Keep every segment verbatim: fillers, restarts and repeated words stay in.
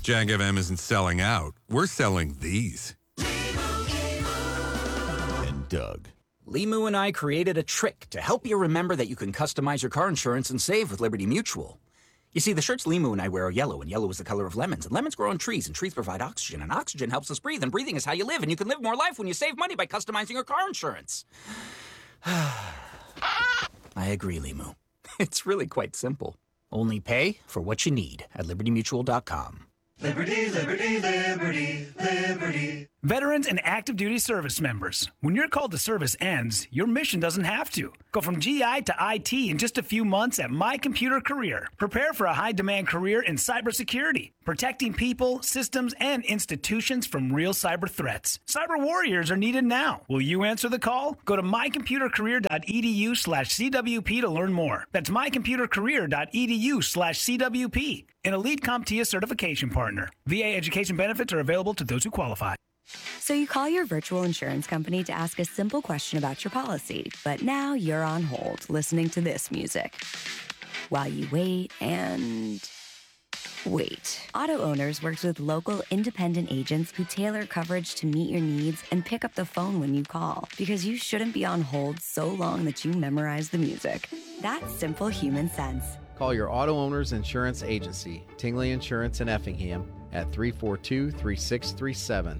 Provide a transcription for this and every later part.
Jack F M isn't selling out. We're selling these. And Doug. Limu and I created a trick to help you remember that you can customize your car insurance and save with Liberty Mutual. You see, the shirts Limu and I wear are yellow, and yellow is the color of lemons, and lemons grow on trees, and trees provide oxygen, and oxygen helps us breathe, and breathing is how you live, and you can live more life when you save money by customizing your car insurance. I agree, Limu. It's really quite simple. Only pay for what you need at liberty mutual dot com. Liberty, liberty, liberty, liberty. Veterans and active duty service members, when your call to service ends, your mission doesn't have to. Go from G I to I T in just a few months at My Computer Career. Prepare for a high-demand career in cybersecurity, protecting people, systems, and institutions from real cyber threats. Cyber warriors are needed now. Will you answer the call? Go to my computer career dot e d u slash c w p to learn more. That's my computer career dot e d u slash c w p. An Elite CompTIA certification partner. V A education benefits are available to those who qualify. So you call your virtual insurance company to ask a simple question about your policy, but now you're on hold listening to this music. While you wait and wait. Auto Owners works with local independent agents who tailor coverage to meet your needs and pick up the phone when you call, because you shouldn't be on hold so long that you memorize the music. That's simple human sense. Call your Auto Owners Insurance Agency, Tingley Insurance in Effingham, at three four two, three six three seven.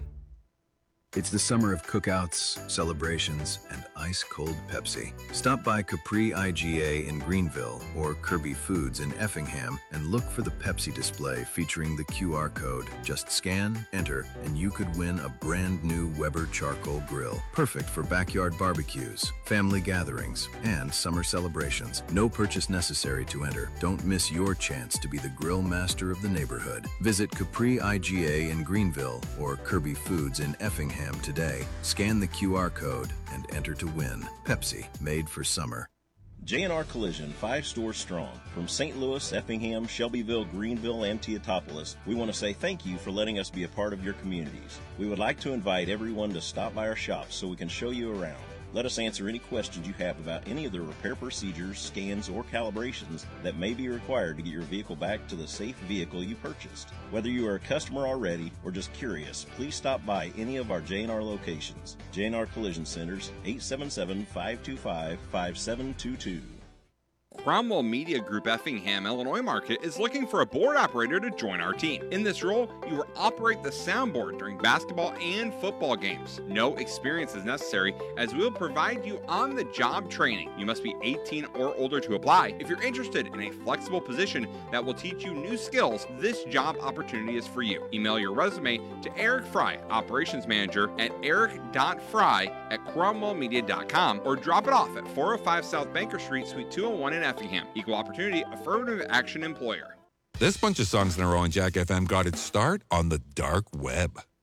It's the summer of cookouts, celebrations, and ice-cold Pepsi. Stop by Capri I G A in Greenville or Kirby Foods in Effingham and look for the Pepsi display featuring the Q R code. Just scan, enter, and you could win a brand new Weber charcoal grill. Perfect for backyard barbecues, family gatherings, and summer celebrations. No purchase necessary to enter. Don't miss your chance to be the grill master of the neighborhood. Visit Capri I G A in Greenville or Kirby Foods in Effingham today. Scan the Q R code and enter to win. Pepsi, made for summer. J and R Collision, five stores strong. From Saint Louis, Effingham, Shelbyville, Greenville, and Teotopolis, we want to say thank you for letting us be a part of your communities. We would like to invite everyone to stop by our shops so we can show you around. Let us answer any questions you have about any of the repair procedures, scans, or calibrations that may be required to get your vehicle back to the safe vehicle you purchased. Whether you are a customer already or just curious, please stop by any of our J and R locations. J and R Collision Centers, eight seven seven, five two five, five seven two two. Cromwell Media Group Effingham, Illinois market is looking for a board operator to join our team. In this role, you will operate the soundboard during basketball and football games. No experience is necessary, as we will provide you on-the-job training. You must be eighteen or older to apply. If you're interested in a flexible position that will teach you new skills, this job opportunity is for you. Email your resume to Eric Fry, Operations Manager, at eric dot fry at cromwell media dot com, or drop it off at four oh five South Banker Street, Suite two oh one in Effingham. Equal opportunity, affirmative action employer. This bunch of songs in a row on Jack F M got its start on the dark web.